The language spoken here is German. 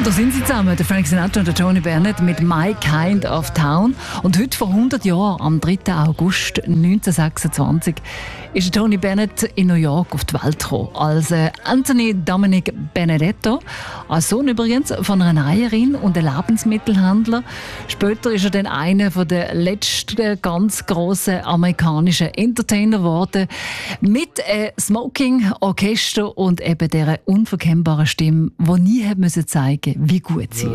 Da sind sie zusammen, der Frank Sinatra und der Tony Bennett mit «My Kind of Town». Und heute vor 100 Jahren, am 3. August 1926, ist Tony Bennett in New York auf die Welt gekommen. Als Anthony Dominic Benedetto, als Sohn übrigens von einer Näherin und einem Lebensmittelhändler. Später ist er dann einer der letzten ganz grossen amerikanischen Entertainer geworden. Mit Smoking, Orchester und eben dieser unverkennbaren Stimme, die nie hat müssen zeigen, wie gut sie ist.